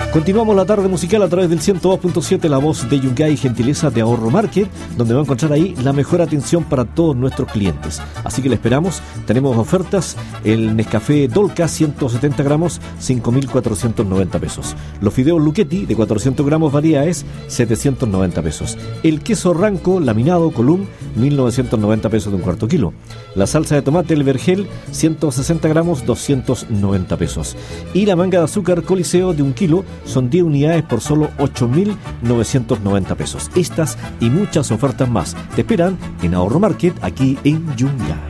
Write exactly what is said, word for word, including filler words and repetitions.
Continuamos la tarde musical a través del ciento dos punto siete, la voz de Yungay, gentileza de Ahorro Market, donde va a encontrar ahí la mejor atención para todos nuestros clientes. Así que le esperamos. Tenemos ofertas: el Nescafé Dolca ciento setenta gramos, cinco mil cuatrocientos noventa pesos. Los fideos Luchetti de cuatrocientos gramos variedades, setecientos noventa pesos. El queso Ranco laminado Column, mil novecientos noventa pesos de un cuarto kilo. La salsa de tomate El Vergel, ciento sesenta gramos, doscientos noventa pesos. Y la manga de azúcar Coliseo de un kilo, son diez unidades por solo ocho mil novecientos noventa pesos. Estas y muchas ofertas más te esperan en Ahorro Market, aquí en Yungay.